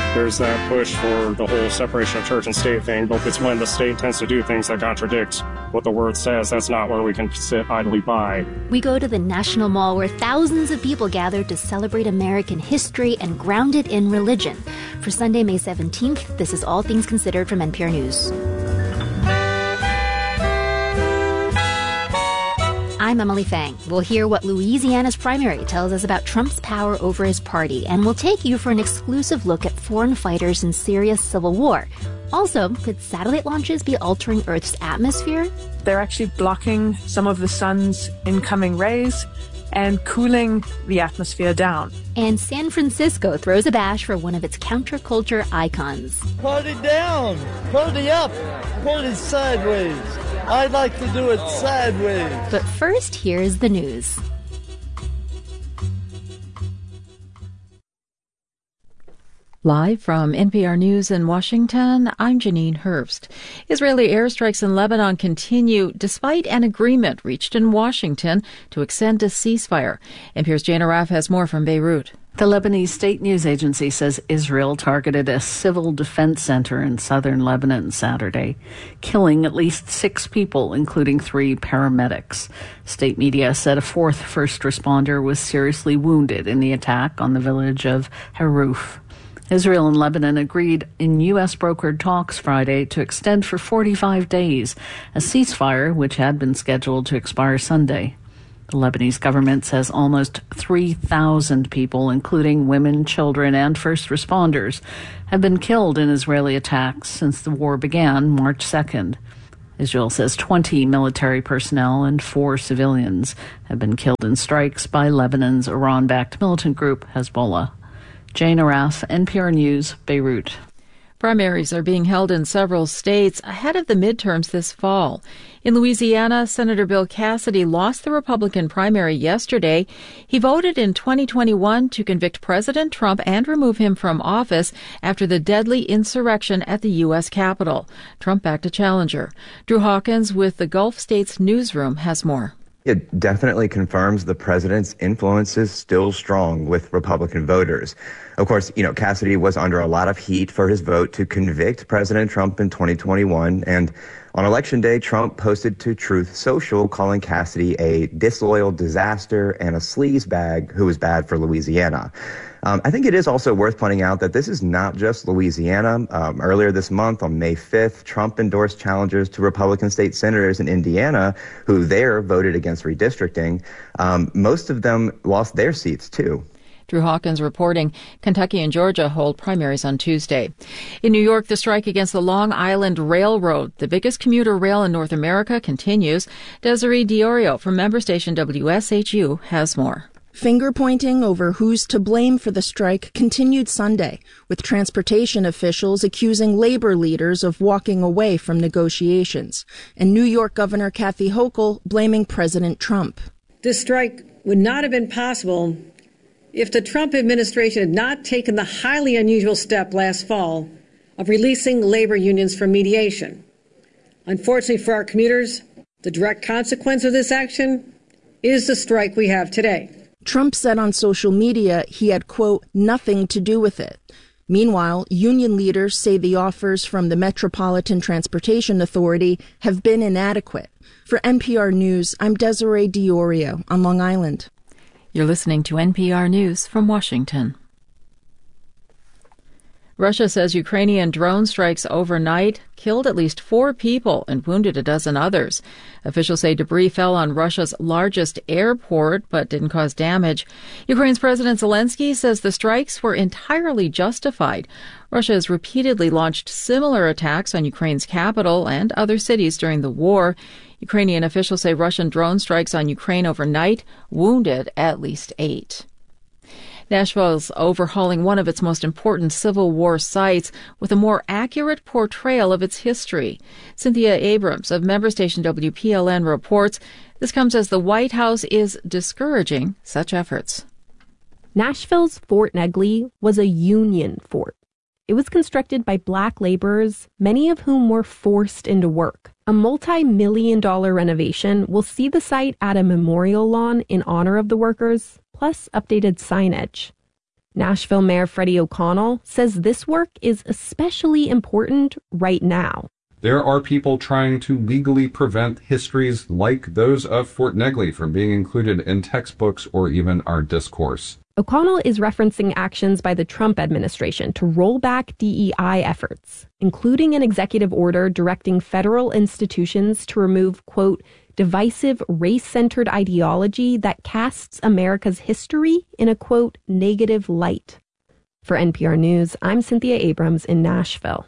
There's that push for the whole separation of church and state thing, but it's when the state tends to do things that contradict what the word says. That's not where we can sit idly by. We go to the National Mall where thousands of people gather to celebrate American history and ground it in religion. For Sunday, May 17th, this is All Things Considered from NPR News. I'm Emily Fang. We'll hear what Louisiana's primary tells us about Trump's power over his party, and we'll take you for an exclusive look at foreign fighters in Syria's civil war. Also, could satellite launches be altering Earth's atmosphere? They're actually blocking some of the sun's incoming rays and cooling the atmosphere down. And San Francisco throws a bash for one of its counterculture icons. Party down, party up, party sideways. I'd like to do it sideways. But first, here's the news. Live from NPR News in Washington, I'm Janine Herbst. Israeli airstrikes in Lebanon continue despite an agreement reached in Washington to extend a ceasefire. NPR's Jane Araf has more from Beirut. The Lebanese state news agency says Israel targeted a civil defense center in southern Lebanon Saturday, killing at least 6 people, including 3 paramedics. State media said a 4th first responder was seriously wounded in the attack on the village of Haruf. Israel and Lebanon agreed in U.S.-brokered talks Friday to extend for 45 days a ceasefire which had been scheduled to expire Sunday. The Lebanese government says almost 3,000 people, including women, children, and first responders, have been killed in Israeli attacks since the war began March 2nd. Israel says 20 military personnel and 4 civilians have been killed in strikes by Lebanon's Iran-backed militant group Hezbollah. Jane Araf, NPR News, Beirut. Primaries are being held in several states ahead of the midterms this fall. In Louisiana, Senator Bill Cassidy lost the Republican primary yesterday. He voted in 2021 to convict President Trump and remove him from office after the deadly insurrection at the U.S. Capitol. Trump backed a challenger. Drew Hawkins with the Gulf States Newsroom has more. It definitely confirms the president's influence is still strong with Republican voters. Of course, Cassidy was under a lot of heat for his vote to convict President Trump in 2021. And on Election Day, Trump posted to Truth Social calling Cassidy a disloyal disaster and a sleazebag who was bad for Louisiana. I think it is also worth pointing out that this is not just Louisiana. Earlier this month, on May 5th, Trump endorsed challengers to Republican state senators in Indiana who there voted against redistricting. Most of them lost their seats, too. Drew Hawkins reporting. Kentucky and Georgia hold primaries on Tuesday. In New York, the strike against the Long Island Railroad, the biggest commuter rail in North America, continues. Desiree Diorio from member station WSHU has more. Finger-pointing over who's to blame for the strike continued Sunday, with transportation officials accusing labor leaders of walking away from negotiations, and New York Governor Kathy Hochul blaming President Trump. This strike would not have been possible if the Trump administration had not taken the highly unusual step last fall of releasing labor unions from mediation. Unfortunately for our commuters, the direct consequence of this action is the strike we have today. Trump said on social media he had, quote, nothing to do with it. Meanwhile, union leaders say the offers from the Metropolitan Transportation Authority have been inadequate. For NPR News, I'm Desiree Diorio on Long Island. You're listening to NPR News from Washington. Russia says Ukrainian drone strikes overnight killed at least 4 people and wounded a dozen others. Officials say debris fell on Russia's largest airport but didn't cause damage. Ukraine's President Zelensky says the strikes were entirely justified. Russia has repeatedly launched similar attacks on Ukraine's capital and other cities during the war. Ukrainian officials say Russian drone strikes on Ukraine overnight wounded at least 8. Nashville's overhauling one of its most important Civil War sites with a more accurate portrayal of its history. Cynthia Abrams of member station WPLN reports this comes as the White House is discouraging such efforts. Nashville's Fort Negley was a Union fort. It was constructed by black laborers, many of whom were forced into work. A multi-million-dollar renovation will see the site add a memorial lawn in honor of the workers, plus updated signage. Nashville Mayor Freddie O'Connell says this work is especially important right now. There are people trying to legally prevent histories like those of Fort Negley from being included in textbooks or even our discourse. O'Connell is referencing actions by the Trump administration to roll back DEI efforts, including an executive order directing federal institutions to remove, quote, divisive race-centered ideology that casts America's history in a, quote, negative light. For NPR News, I'm Cynthia Abrams in Nashville.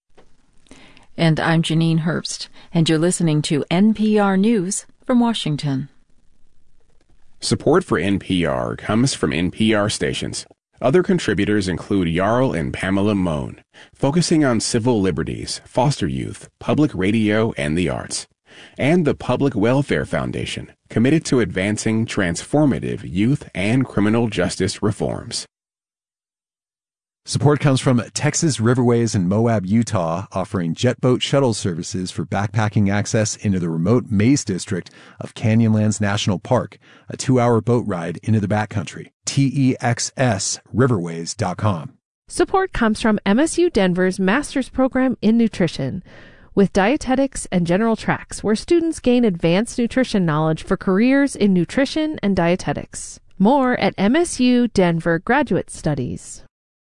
And I'm Janine Herbst, and you're listening to NPR News from Washington. Support for NPR comes from NPR stations. Other contributors include Jarl and Pamela Mohn, focusing on civil liberties, foster youth, public radio, and the arts. And the Public Welfare Foundation, committed to advancing transformative youth and criminal justice reforms. Support comes from Texas Riverways in Moab, Utah, offering jet boat shuttle services for backpacking access into the remote Maze District of Canyonlands National Park, a 2-hour boat ride into the backcountry. TEXSriverways.com. Support comes from MSU Denver's Master's Program in Nutrition, with dietetics and general tracks, where students gain advanced nutrition knowledge for careers in nutrition and dietetics. More at MSU Denver Graduate Studies.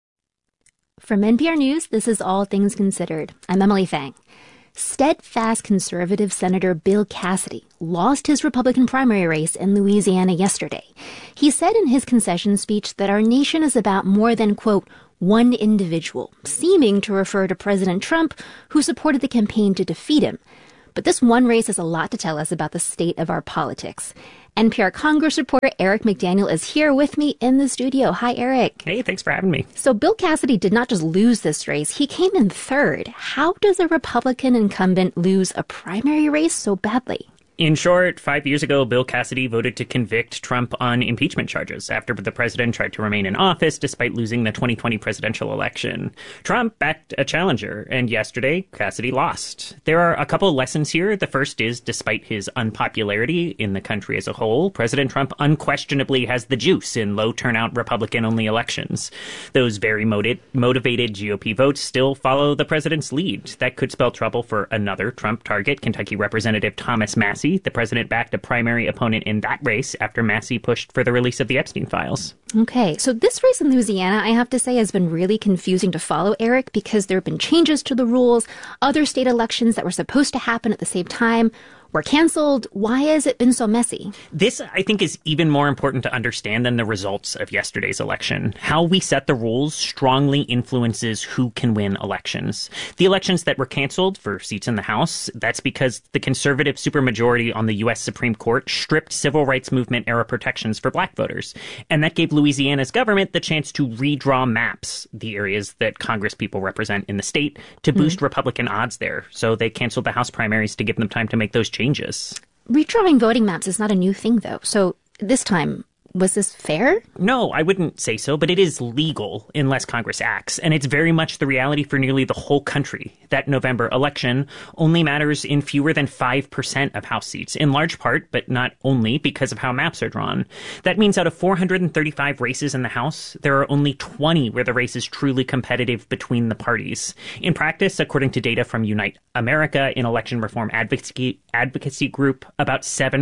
From NPR News, this is All Things Considered. I'm Emily Fang. Steadfast conservative Senator Bill Cassidy lost his Republican primary race in Louisiana yesterday. He said in his concession speech that our nation is about more than, quote, one individual, seeming to refer to President Trump, who supported the campaign to defeat him. But this one race has a lot to tell us about the state of our politics. NPR Congress reporter Eric McDaniel is here with me in the studio. Hi, Eric. Hey, thanks for having me. So Bill Cassidy did not just lose this race, he came in third. How does a Republican incumbent lose a primary race so badly? In short, 5 years ago, Bill Cassidy voted to convict Trump on impeachment charges after the president tried to remain in office despite losing the 2020 presidential election. Trump backed a challenger, and yesterday, Cassidy lost. There are a couple lessons here. The first is, despite his unpopularity in the country as a whole, President Trump unquestionably has the juice in low-turnout Republican-only elections. Those very motivated GOP votes still follow the president's lead. That could spell trouble for another Trump target, Kentucky Representative Thomas Massie. The president backed a primary opponent in that race after Massie pushed for the release of the Epstein files. Okay, so this race in Louisiana, I have to say, has been really confusing to follow, Eric, because there have been changes to the rules. Other state elections that were supposed to happen at the same time were canceled. Why has it been so messy? This, I think, is even more important to understand than the results of yesterday's election. How we set the rules strongly influences who can win elections. The elections that were canceled for seats in the House, that's because the conservative supermajority on the U.S. Supreme Court stripped civil rights movement era protections for black voters. And that gave Louisiana's government the chance to redraw maps, the areas that Congress people represent in the state, to boost Republican odds there. So they canceled the House primaries to give them time to make those changes. Redrawing voting maps is not a new thing, though. So this time, was this fair? No, I wouldn't say so, but it is legal unless Congress acts. And it's very much the reality for nearly the whole country. That November election only matters in fewer than 5% of House seats, in large part, but not only, because of how maps are drawn. That means out of 435 races in the House, there are only 20 where the race is truly competitive between the parties. In practice, according to data from Unite America, an election reform advocacy group, about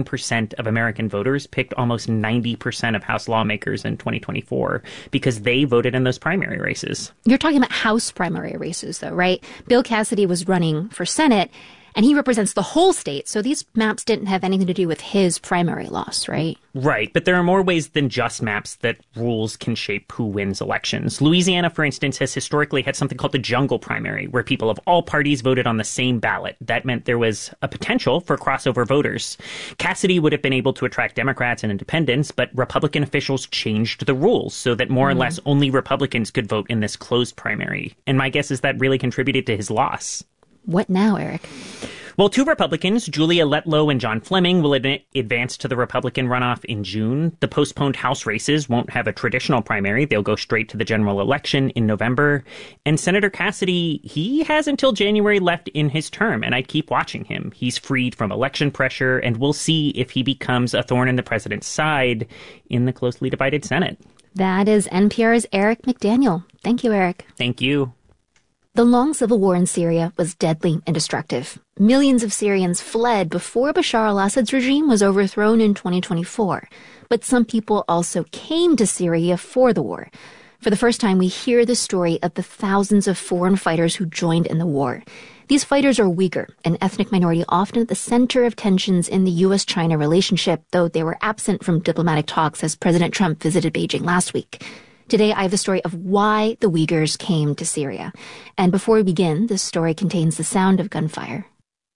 7% of American voters picked almost 90% of House lawmakers in 2024 because they voted in those primary races. You're talking about House primary races, though, right? Bill Cassidy was running for Senate, and he represents the whole state, so these maps didn't have anything to do with his primary loss, right? Right, but there are more ways than just maps that rules can shape who wins elections. Louisiana, for instance, has historically had something called the jungle primary, where people of all parties voted on the same ballot. That meant there was a potential for crossover voters. Cassidy would have been able to attract Democrats and independents, but Republican officials changed the rules so that more or less only Republicans could vote in this closed primary. And my guess is that really contributed to his loss. What now, Eric? Well, two Republicans, Julia Letlow and John Fleming, will advance to the Republican runoff in June. The postponed House races won't have a traditional primary. They'll go straight to the general election in November. And Senator Cassidy, he has until January left in his term, and I'd keep watching him. He's freed from election pressure, and we'll see if he becomes a thorn in the president's side in the closely divided Senate. That is NPR's Eric McDaniel. Thank you, Eric. Thank you. The long civil war in Syria was deadly and destructive. Millions of Syrians fled before Bashar al-Assad's regime was overthrown in 2024. But some people also came to Syria for the war. For the first time, we hear the story of the thousands of foreign fighters who joined in the war. These fighters are Uyghur, an ethnic minority often at the center of tensions in the U.S.-China relationship, though they were absent from diplomatic talks as President Trump visited Beijing last week. Today, I have the story of why the Uyghurs came to Syria. And before we begin, this story contains the sound of gunfire.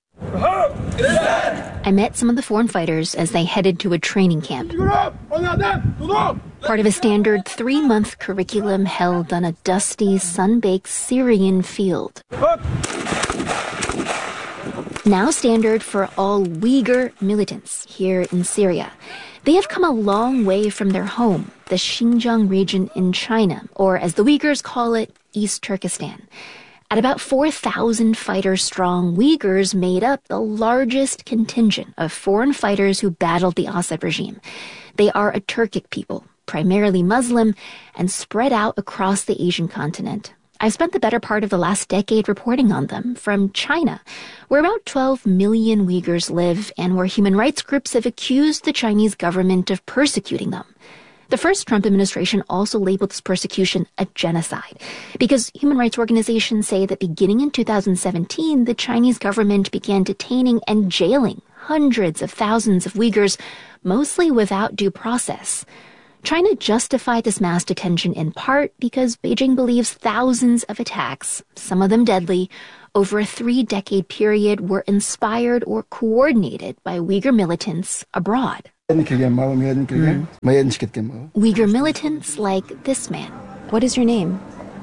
I met some of the foreign fighters as they headed to a training camp. Part of a standard 3-month curriculum held on a dusty, sun-baked Syrian field. Now standard for all Uyghur militants here in Syria. They have come a long way from their home, the Xinjiang region in China, or as the Uyghurs call it, East Turkestan. At about 4,000 fighters strong, Uyghurs made up the largest contingent of foreign fighters who battled the Assad regime. They are a Turkic people, primarily Muslim, and spread out across the Asian continent. I've spent the better part of the last decade reporting on them from China, where about 12 million Uyghurs live and where human rights groups have accused the Chinese government of persecuting them. The first Trump administration also labeled this persecution a genocide because human rights organizations say that beginning in 2017, the Chinese government began detaining and jailing hundreds of thousands of Uyghurs, mostly without due process. China justified this mass detention in part because Beijing believes thousands of attacks, some of them deadly, over a 3-decade period were inspired or coordinated by Uyghur militants abroad. Uyghur militants like this man. What is your name?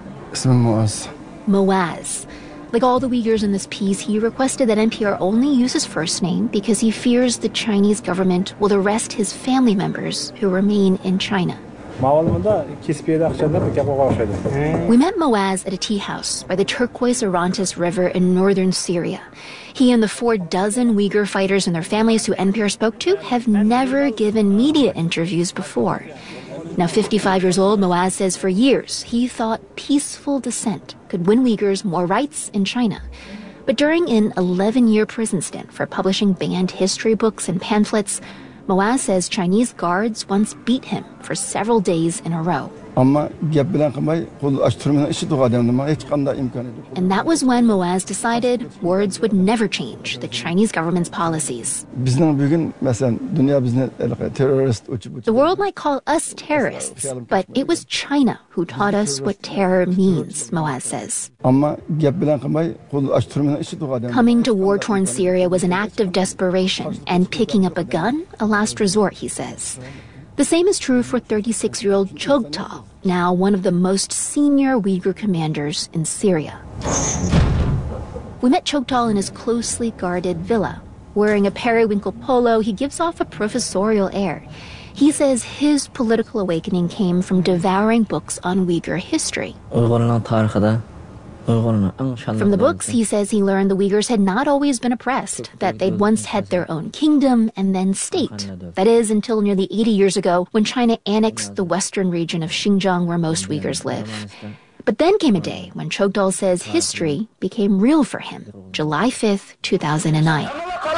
Moaz. Like all the Uyghurs in this piece, he requested that NPR only use his first name because he fears the Chinese government will arrest his family members who remain in China. We met Moaz at a tea house by the turquoise Orontes River in northern Syria. He and the 4 dozen Uyghur fighters and their families who NPR spoke to have never given media interviews before. Now 55 years old, Moaz says for years he thought peaceful dissent could win Uyghurs more rights in China. But during an 11-year prison stint for publishing banned history books and pamphlets, Moaz says Chinese guards once beat him for several days in a row. And that was when Moaz decided words would never change the Chinese government's policies. The world might call us terrorists, but it was China who taught us what terror means, Moaz says. Coming to war-torn Syria was an act of desperation, and picking up a gun, a last resort, he says. The same is true for 36-year-old Chogtal, now one of the most senior Uyghur commanders in Syria. We met Chogtal in his closely guarded villa. Wearing a periwinkle polo, he gives off a professorial air. He says his political awakening came from devouring books on Uyghur history. From the books, he says he learned the Uyghurs had not always been oppressed, that they'd once had their own kingdom and then state. That is, until nearly 80 years ago, when China annexed the western region of Xinjiang where most Uyghurs live. But then came a day when Chogtal says history became real for him, July 5th, 2009.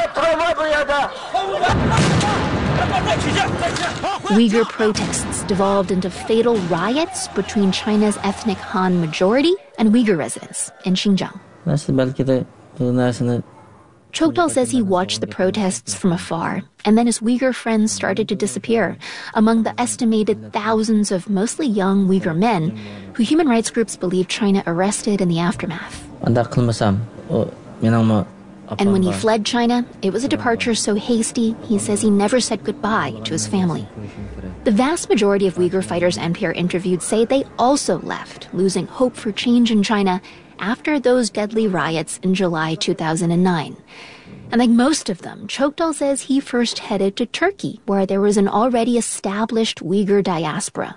Uyghur protests devolved into fatal riots between China's ethnic Han majority and Uyghur residents in Xinjiang. Chogtal says he watched the protests from afar, and then his Uyghur friends started to disappear among the estimated thousands of mostly young Uyghur men who human rights groups believe China arrested in the aftermath. And when he fled China, it was a departure so hasty, he says he never said goodbye to his family. The vast majority of Uyghur fighters NPR interviewed say they also left, losing hope for change in China after those deadly riots in July 2009. And like most of them, Chogtal says he first headed to Turkey, where there was an already established Uyghur diaspora.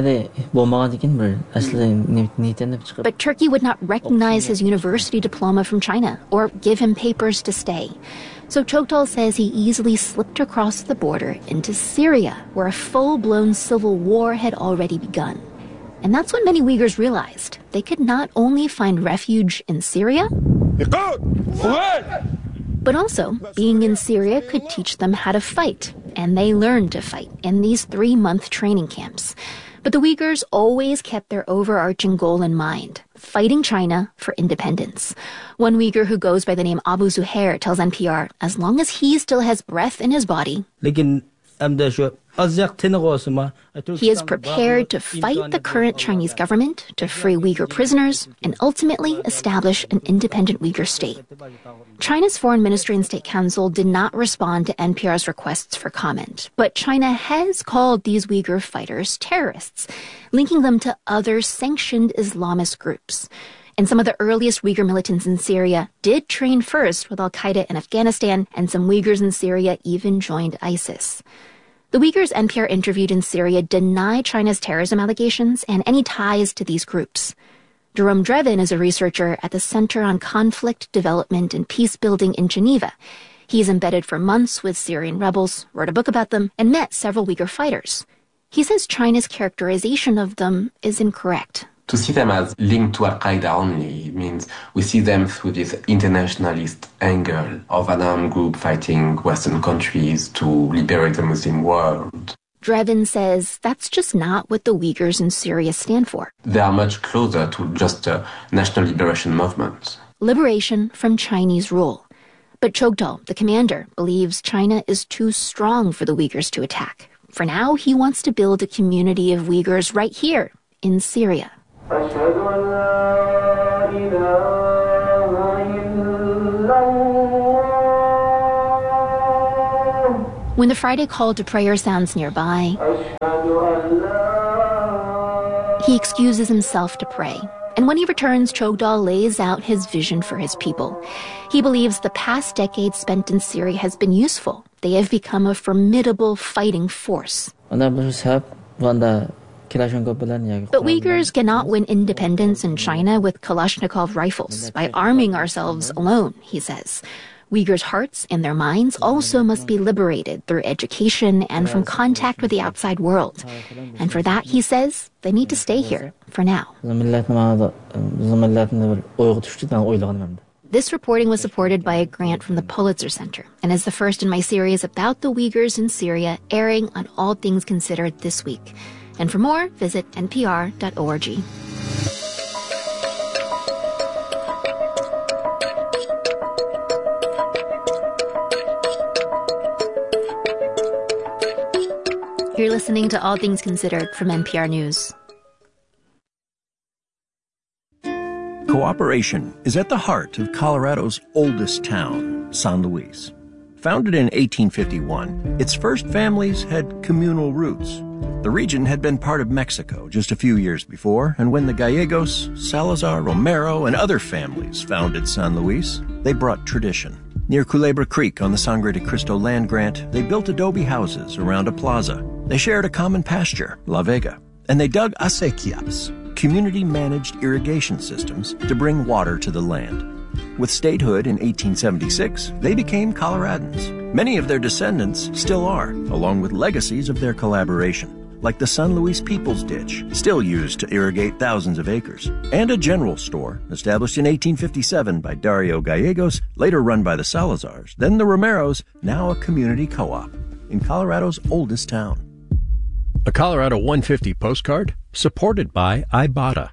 But Turkey would not recognize his university diploma from China or give him papers to stay. So Chokdal says he easily slipped across the border into Syria, where a full-blown civil war had already begun. And that's when many Uyghurs realized they could not only find refuge in Syria, but also being in Syria could teach them how to fight. And they learned to fight in these 3-month training camps. But the Uyghurs always kept their overarching goal in mind, fighting China for independence. One Uyghur who goes by the name Abu Zuhair tells NPR, as long as he still has breath in his body, he is prepared to fight the current Chinese government to free Uyghur prisoners and ultimately establish an independent Uyghur state. China's Foreign Ministry and State Council did not respond to NPR's requests for comment, but China has called these Uyghur fighters terrorists, linking them to other sanctioned Islamist groups. And some of the earliest Uyghur militants in Syria did train first with al-Qaeda in Afghanistan, and some Uyghurs in Syria even joined ISIS. The Uyghurs NPR interviewed in Syria deny China's terrorism allegations and any ties to these groups. Jerome Drevin is a researcher at the Center on Conflict, Development, and Peace Building in Geneva. He's embedded for months with Syrian rebels, wrote a book about them, and met several Uyghur fighters. He says China's characterization of them is incorrect. To see them as linked to al-Qaeda only means we see them through this internationalist angle of an armed group fighting Western countries to liberate the Muslim world. Drevin says that's just not what the Uyghurs in Syria stand for. They are much closer to just a national liberation movement. Liberation from Chinese rule. But Chokdal, the commander, believes China is too strong for the Uyghurs to attack. For now, he wants to build a community of Uyghurs right here in Syria. When the Friday call to prayer sounds nearby, he excuses himself to pray. And when he returns, Chokdal lays out his vision for his people. He believes the past decade spent in Syria has been useful. They have become a formidable fighting force. But Uyghurs cannot win independence in China with Kalashnikov rifles by arming ourselves alone, he says. Uyghurs' hearts and their minds also must be liberated through education and from contact with the outside world. And for that, he says, they need to stay here for now. This reporting was supported by a grant from the Pulitzer Center and is the first in my series about the Uyghurs in Syria, airing on All Things Considered this week. And for more, visit npr.org. You're listening to All Things Considered from NPR News. Cooperation is at the heart of Colorado's oldest town, San Luis. Founded in 1851, its first families had communal roots. The region had been part of Mexico just a few years before, and when the Gallegos, Salazar, Romero, and other families founded San Luis, they brought tradition. Near Culebra Creek on the Sangre de Cristo land grant, they built adobe houses around a plaza. They shared a common pasture, La Vega, and they dug acequias, community-managed irrigation systems, to bring water to the land. With statehood in 1876, they became Coloradans. Many of their descendants still are, along with legacies of their collaboration, like the San Luis People's Ditch, still used to irrigate thousands of acres, and a general store established in 1857 by Dario Gallegos, later run by the Salazars, then the Romeros, now a community co-op in Colorado's oldest town. A Colorado 150 postcard supported by Ibotta.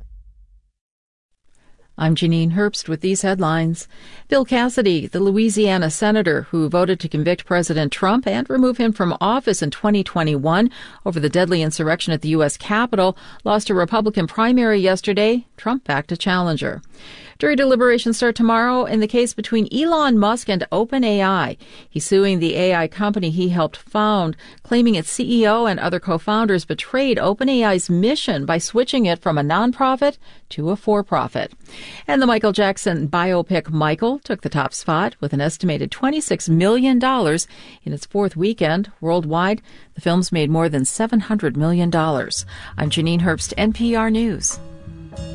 I'm Janine Herbst with these headlines. Bill Cassidy, the Louisiana senator who voted to convict President Trump and remove him from office in 2021 over the deadly insurrection at the U.S. Capitol, lost a Republican primary yesterday. Trump backed a challenger. Jury deliberations start tomorrow in the case between Elon Musk and OpenAI. He's suing the AI company he helped found, claiming its CEO and other co-founders betrayed OpenAI's mission by switching it from a nonprofit to a for-profit. And the Michael Jackson biopic Michael took the top spot with an estimated $26 million in its fourth weekend. Worldwide, the film's made more than $700 million. I'm Janine Herbst, NPR News.